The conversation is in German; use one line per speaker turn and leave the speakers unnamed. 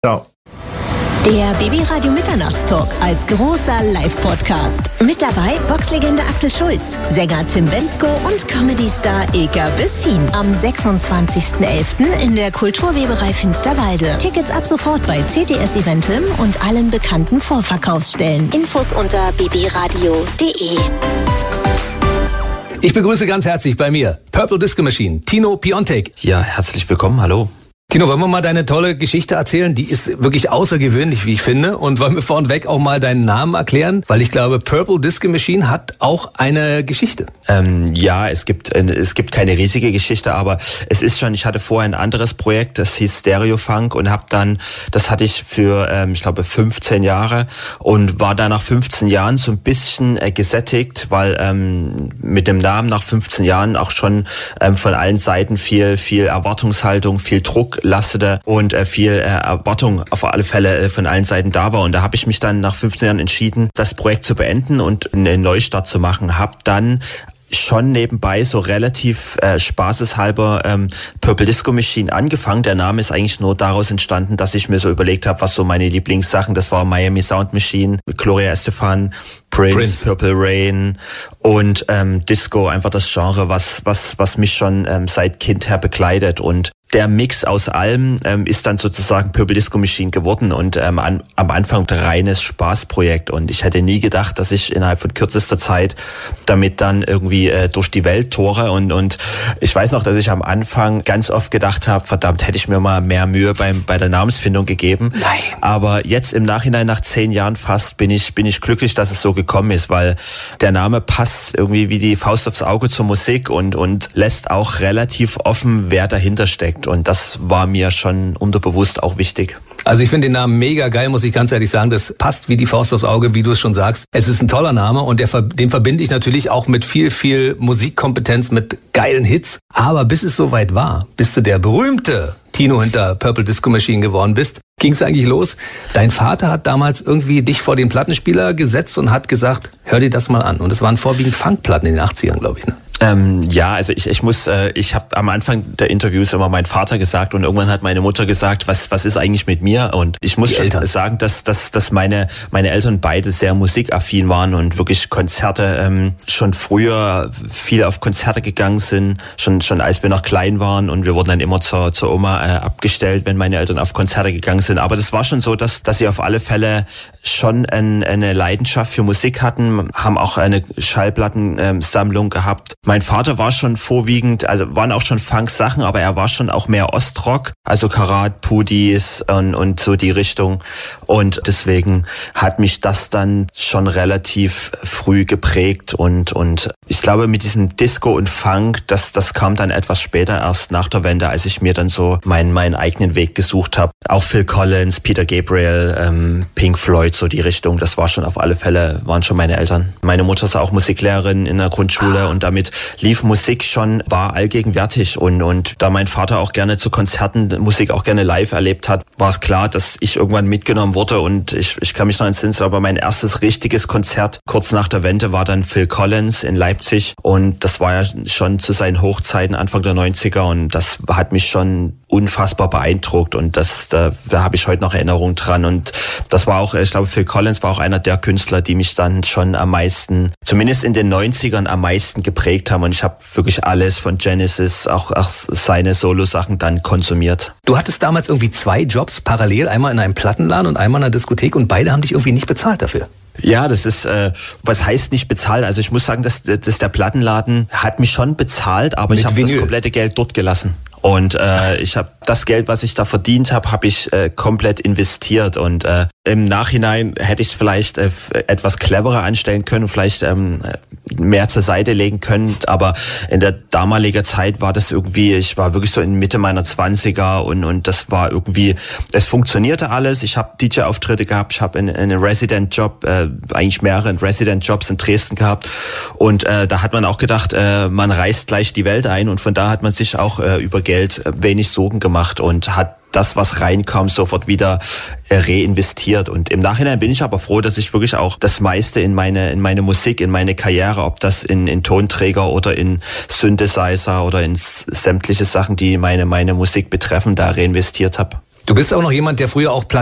Ciao.
Der BB-Radio Mitternachtstalk als großer Live-Podcast. Mit dabei Boxlegende Axel Schulz, Sänger Tim Bendzko und Comedy-Star Ilka Bessin. Am 26.11. in der Kulturweberei Finsterwalde. Tickets ab sofort bei CTS Eventim und allen bekannten Vorverkaufsstellen. Infos unter bbradio.de.
Ich begrüße ganz herzlich bei mir Purple Disco Machine, Tino Piontek.
Ja, herzlich willkommen, hallo.
Tino, wollen wir mal deine tolle Geschichte erzählen? Die ist wirklich außergewöhnlich, wie ich finde. Und wollen wir vorneweg auch mal deinen Namen erklären? Weil ich glaube, Purple Disco Machine hat auch eine Geschichte.
Ja, es gibt keine riesige Geschichte, aber es ist schon, ich hatte vorher ein anderes Projekt, das hieß Stereo Funk und das hatte ich für, ich glaube, 15 Jahre und war da nach 15 Jahren so ein bisschen gesättigt, weil mit dem Namen nach 15 Jahren auch schon von allen Seiten viel Erwartungshaltung, viel Druck lastete und viel Erwartung auf alle Fälle von allen Seiten da war. Und da habe ich mich dann nach 15 Jahren entschieden, das Projekt zu beenden und einen Neustart zu machen. Habe dann schon nebenbei so relativ spaßeshalber Purple Disco Machine angefangen. Der Name ist eigentlich nur daraus entstanden, dass ich mir so überlegt habe, was so meine Lieblingssachen, das war Miami Sound Machine, Gloria Estefan, Prince, Purple Rain und Disco, einfach das Genre, was mich schon seit Kind her begleitet. Und der Mix aus allem ist dann sozusagen Purple Disco Machine geworden und am Anfang ein reines Spaßprojekt. Und ich hätte nie gedacht, dass ich innerhalb von kürzester Zeit damit dann irgendwie durch die Welt tore. Und ich weiß noch, dass ich am Anfang ganz oft gedacht habe, verdammt, hätte ich mir mal mehr Mühe bei der Namensfindung gegeben.
Nein.
Aber jetzt im Nachhinein, nach 10 Jahren fast, bin ich glücklich, dass es so gekommen ist, weil der Name passt irgendwie wie die Faust aufs Auge zur Musik und lässt auch relativ offen, wer dahinter steckt. Und das war mir schon unterbewusst auch wichtig.
Also ich finde den Namen mega geil, muss ich ganz ehrlich sagen. Das passt wie die Faust aufs Auge, wie du es schon sagst. Es ist ein toller Name und den verbinde ich natürlich auch mit viel Musikkompetenz, mit geilen Hits. Aber bis es soweit war, bis du der berühmte Tino hinter Purple Disco Machine geworden bist, ging es eigentlich los. Dein Vater hat damals irgendwie dich vor den Plattenspieler gesetzt und hat gesagt, hör dir das mal an. Und es waren vorwiegend Funkplatten in den 80ern, glaube ich, ne?
Ja, also ich habe am Anfang der Interviews immer meinen Vater gesagt und irgendwann hat meine Mutter gesagt, was ist eigentlich mit mir? Und ich muss schon sagen, dass meine Eltern beide sehr musikaffin waren und wirklich Konzerte schon früher viel auf Konzerte gegangen sind, schon als wir noch klein waren und wir wurden dann immer zur Oma abgestellt, wenn meine Eltern auf Konzerte gegangen sind. Aber das war schon so, dass sie auf alle Fälle schon eine Leidenschaft für Musik hatten, haben auch eine Schallplattensammlung gehabt. Mein Vater war schon vorwiegend, also waren auch schon Funk-Sachen, aber er war schon auch mehr Ostrock, also Karat, Pudis und so die Richtung. Und deswegen hat mich das dann schon relativ früh geprägt und ich glaube mit diesem Disco und Funk, das kam dann etwas später erst nach der Wende, als ich mir dann so meinen eigenen Weg gesucht habe. Auch Phil Collins, Peter Gabriel, Pink Floyd, so die Richtung, das war schon auf alle Fälle, waren schon meine Eltern. Meine Mutter ist auch Musiklehrerin in der Grundschule und damit lief Musik schon, war allgegenwärtig und da mein Vater auch gerne zu Konzerten Musik auch gerne live erlebt hat, war es klar, dass ich irgendwann mitgenommen wurde und ich kann mich noch entsinnen, aber mein erstes richtiges Konzert kurz nach der Wende war dann Phil Collins in Leipzig und das war ja schon zu seinen Hochzeiten Anfang der 90er und das hat mich schon unfassbar beeindruckt und da habe ich heute noch Erinnerungen dran und das war auch, ich glaube Phil Collins war auch einer der Künstler, die mich dann schon am meisten, zumindest in den 90ern am meisten geprägt haben und ich habe wirklich alles von Genesis, auch seine Solo-Sachen dann konsumiert.
Du hattest damals irgendwie 2 Jobs parallel, einmal in einem Plattenladen und einmal in einer Diskothek und beide haben dich irgendwie nicht bezahlt dafür.
Ja, das ist, was heißt nicht bezahlt? Also ich muss sagen, dass der Plattenladen hat mich schon bezahlt, aber ich habe das komplette Geld dort gelassen. Und ich habe das Geld, was ich da verdient habe ich komplett investiert. Und im Nachhinein hätte ich es vielleicht etwas cleverer anstellen können, vielleicht mehr zur Seite legen können. Aber in der damaligen Zeit war das irgendwie, ich war wirklich so in Mitte meiner 20er und das war irgendwie, es funktionierte alles. Ich habe DJ-Auftritte gehabt, ich habe einen Resident-Job, eigentlich mehrere Resident-Jobs in Dresden gehabt. Und da hat man auch gedacht, man reist gleich die Welt ein. Und von da hat man sich auch über Geld wenig Sorgen gemacht und hat das, was reinkam, sofort wieder reinvestiert. Und im Nachhinein bin ich aber froh, dass ich wirklich auch das meiste in meine Musik, in meine Karriere, ob das in Tonträger oder in Synthesizer oder in sämtliche Sachen, die meine Musik betreffen, da reinvestiert habe.
Du bist auch noch jemand, der früher auch